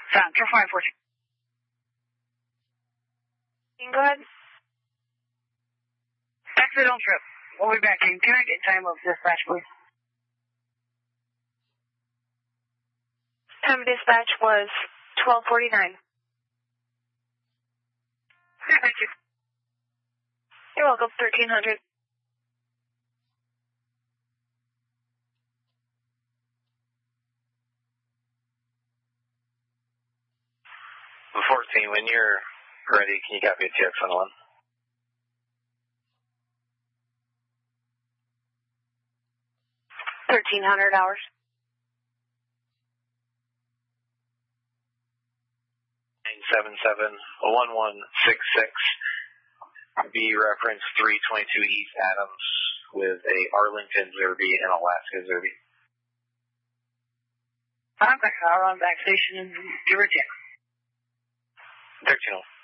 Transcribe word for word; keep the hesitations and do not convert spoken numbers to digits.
Sound, Triple five fourteen. Go ahead. Exit on trip. We'll be back in. Can I get time of dispatch, please? Time of dispatch was twelve forty-nine. Yeah, thank you. You're welcome, thirteen hundred. fourteen, when you're ready, can you copy a T X one oh one? thirteen hundred hours. nine seven seven, one one six six. B reference three twenty-two East Adams with a Arlington Zerby and Alaska Zerby. I'm back. I'll run back station and do a check. thirteen oh.